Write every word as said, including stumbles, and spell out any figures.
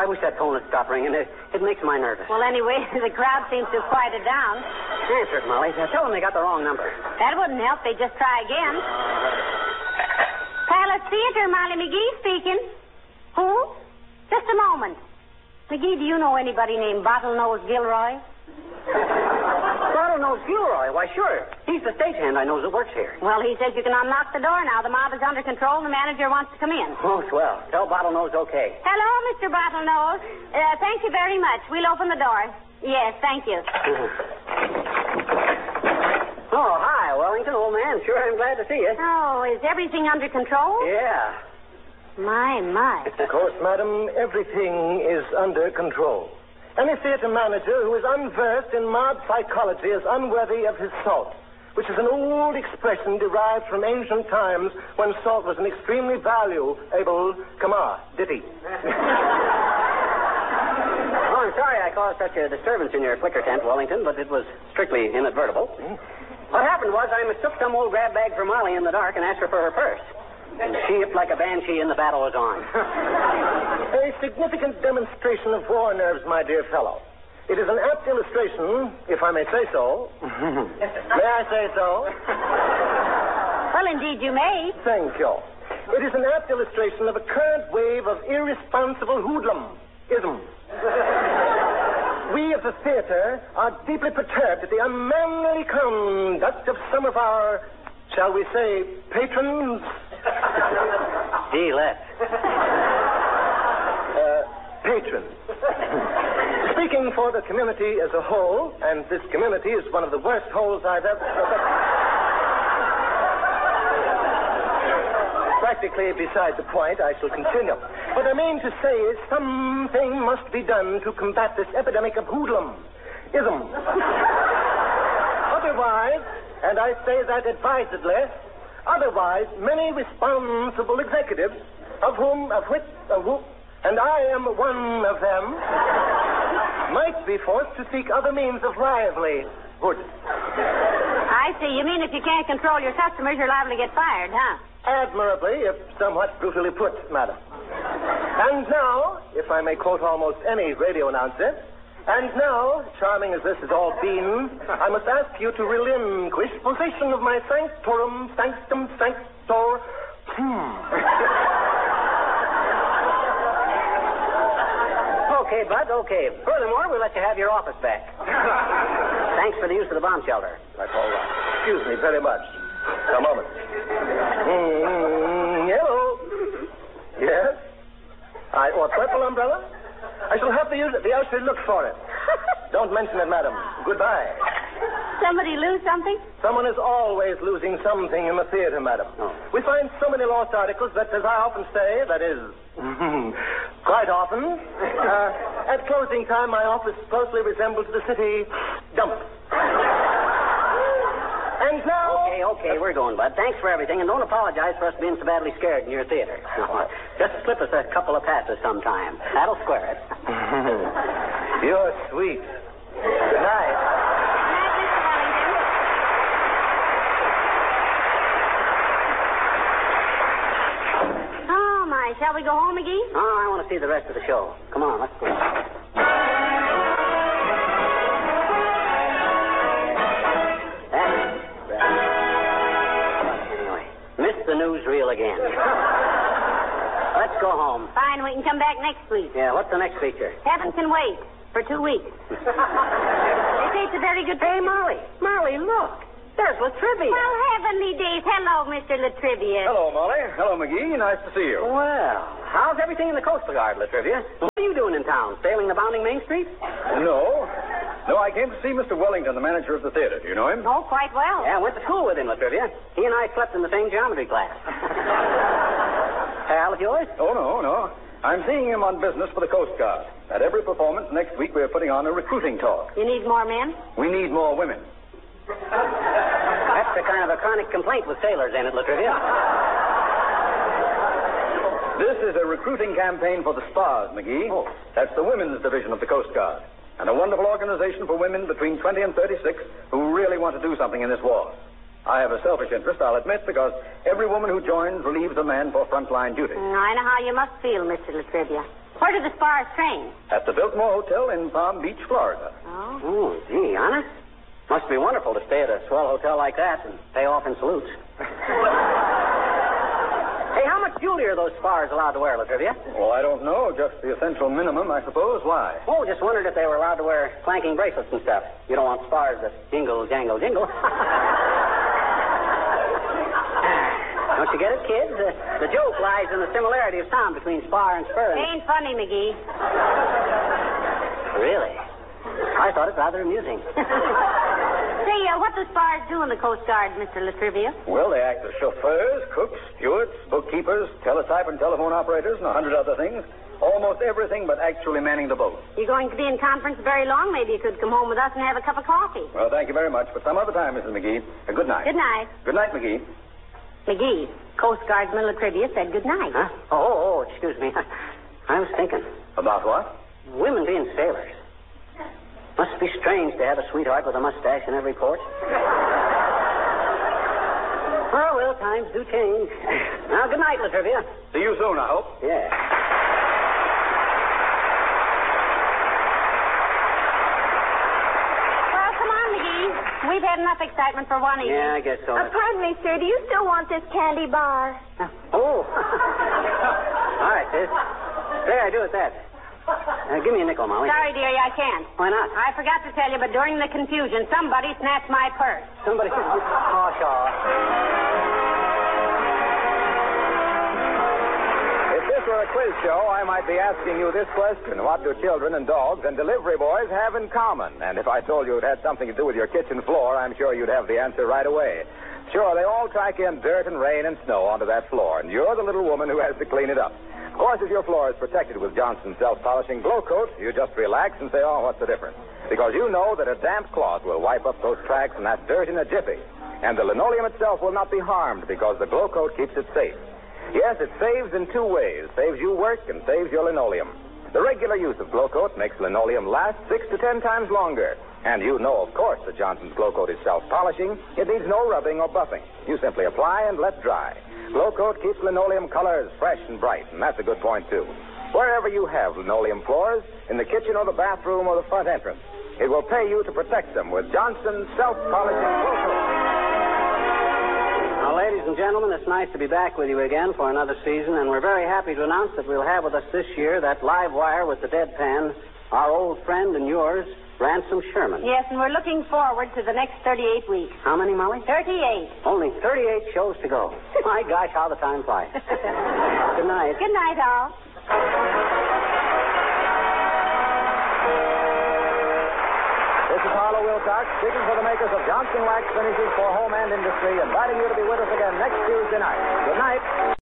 wish that phone would stop ringing. It, it makes my nervous. Well, anyway, the crowd seems to have quieted down. Answer it, Molly. Tell them they got the wrong number. That wouldn't help. They just try again. Palace Theater, Molly McGee speaking. Who? Just a moment. McGee, do you know anybody named Bottlenose Gilroy? Bottlenose Gilroy? Why, sure. He's the stagehand I know that works here. Well, he says you can unlock the door now. The mob is under control and the manager wants to come in. Oh, swell. Tell Bottlenose okay. Hello, Mister Bottlenose. Uh, thank you very much. We'll open the door. Yes, thank you. Oh, hi, Wellington, old man. Sure, I'm glad to see you. Oh, is everything under control? Yeah. My, my. Of course, madam, everything is under control. Any theater manager who is unversed in mob psychology is unworthy of his salt, which is an old expression derived from ancient times when salt was an extremely valuable commodity. Oh, I'm sorry I caused such a disturbance in your flicker tent, Wellington, but it was strictly inadvertible. What happened was I mistook some old grab bag for Molly in the dark and asked her for her purse. And she yipped like a banshee and the battle was on. A significant demonstration of war nerves, my dear fellow. It is an apt illustration, if I may say so. May I say so? Well, indeed you may. Thank you. It is an apt illustration of a current wave of irresponsible hoodlumism. We of the theater are deeply perturbed at the unmanly conduct of some of our, shall we say, patrons? Gee, let's. Uh, patrons. Speaking for the community as a whole, and this community is one of the worst holes I've ever... Practically beside the point, I shall continue. What I mean to say is something must be done to combat this epidemic of hoodlumism. Otherwise, and I say that advisedly, otherwise, many responsible executives, of whom, of which, of whom, and I am one of them, might be forced to seek other means of livelihood. I see. You mean if you can't control your customers, you're liable to get fired, huh? Admirably, if somewhat brutally put, madam. And now, if I may quote almost any radio announcer, and now, charming as this has all been, I must ask you to relinquish possession of my sanctorum, sanctum, sanctor. Hmm. Okay, Bud, okay. Furthermore, we'll let you have your office back. Thanks for the use of the bomb shelter. That's all right. Excuse me very much. A moment. Mm, hello. Yes? I, what, purple umbrella? I shall have to use it. The usher look for it. Don't mention it, madam. Goodbye. Somebody lose something? Someone is always losing something in the theater, madam. Oh. We find so many lost articles that, as I often say, that is, quite often, uh, at closing time, my office closely resembles the city dump. And now... Okay, okay, we're going, Bud. Thanks for everything, and don't apologize for us being so badly scared in your theater. Just slip us a couple of passes sometime. That'll square it. You're sweet. Good night. Oh, my. Shall we go home, McGee? Oh, I want to see the rest of the show. Come on, let's go. The newsreel again. Let's go home. Fine, we can come back next week. Yeah, what's the next feature? Heaven can wait for two weeks. They say it's a very good... Hey, Molly. Molly, look. There's Latrivia. Well, heavenly days. Hello, Mister Latrivia. Hello, Molly. Hello, McGee. Nice to see you. Well, how's everything in the Coastal Guard, Latrivia? What are you doing in town? Sailing the bounding Main Street? No. No, I came to see Mister Wellington, the manager of the theater. Do you know him? Oh, quite well. Yeah, I went to school with him, Latrivia. He and I slept in the same geometry class. Pal of yours? Oh, no, no. I'm seeing him on business for the Coast Guard. At every performance next week, we're putting on a recruiting talk. You need more men? We need more women. That's a kind of a chronic complaint with sailors, ain't it, Latrivia? This is a recruiting campaign for the Spas, McGee. Oh. That's the women's division of the Coast Guard. And a wonderful organization for women between twenty and thirty-six who really want to do something in this war. I have a selfish interest, I'll admit, because every woman who joins relieves a man for frontline duty. Mm, I know how you must feel, Mister Latrivia. Where do the spars train? At the Biltmore Hotel in Palm Beach, Florida. Oh. Oh, gee, honest? Must be wonderful to stay at a swell hotel like that and pay off in salutes. Hey, how much jewelry are those spars allowed to wear, Latrivia? Well, I don't know. Just the essential minimum, I suppose. Why? Oh, just wondered if they were allowed to wear clanking bracelets and stuff. You don't want spars that jingle, jangle, jingle. Don't you get it, kids? Uh, the joke lies in the similarity of sound between spar and spur. And... Ain't funny, McGee. Really? I thought it rather amusing. Say, uh, what do spars do in the Coast Guard, Mister Latrivia? Well, they act as chauffeurs, cooks, stewards, bookkeepers, teletype and telephone operators, and a hundred other things. Almost everything but actually manning the boat. You're going to be in conference very long. Maybe you could come home with us and have a cup of coffee. Well, thank you very much. But some other time, Missus McGee. Uh, good night. Good night. Good night, McGee. McGee, Coast Guardsman Latrivia said good night. Huh? Oh, oh, oh, excuse me. I was thinking. About what? Women being sailors. Must be strange to have a sweetheart with a mustache in every port. Oh, well, times do change. Now, good night, Latrivia. See you soon, I hope. Yeah. Well, come on, McGee. We've had enough excitement for one evening. Yeah, I guess so. Uh, pardon me, sir. Do you still want this candy bar? Oh. All right, sis. There, I do at that. Uh, give me a nickel, Molly. Sorry, dearie, I can't. Why not? I forgot to tell you, but during the confusion, somebody snatched my purse. Somebody... Oh, sure. If this were a quiz show, I might be asking you this question. What do children and dogs and delivery boys have in common? And if I told you it had something to do with your kitchen floor, I'm sure you'd have the answer right away. Sure, they all track in dirt and rain and snow onto that floor, and you're the little woman who has to clean it up. Of course, if your floor is protected with Johnson's self-polishing glow coat, you just relax and say, oh, what's the difference? Because you know that a damp cloth will wipe up those tracks and that dirt in a jiffy. And the linoleum itself will not be harmed because the glow coat keeps it safe. Yes, it saves in two ways. Saves you work and saves your linoleum. The regular use of glow coat makes linoleum last six to ten times longer. And you know, of course, that Johnson's glow coat is self-polishing. It needs no rubbing or buffing. You simply apply and let dry. Glow coat keeps linoleum colors fresh and bright, and that's a good point, too. Wherever you have linoleum floors, in the kitchen or the bathroom or the front entrance, it will pay you to protect them with Johnson's self-polishing glow coat. Now, ladies and gentlemen, it's nice to be back with you again for another season, and we're very happy to announce that we'll have with us this year that live wire with the deadpan, our old friend and yours, Ransom Sherman. Yes, and we're looking forward to the next thirty-eight weeks. How many, Molly? thirty-eight. Only thirty-eight shows to go. My gosh, how the time flies. Good night. Good night, all. This is Harlow Wilcox, speaking for the makers of Johnson Wax Finishes for Home and Industry, inviting you to be with us again next Tuesday night. Good night.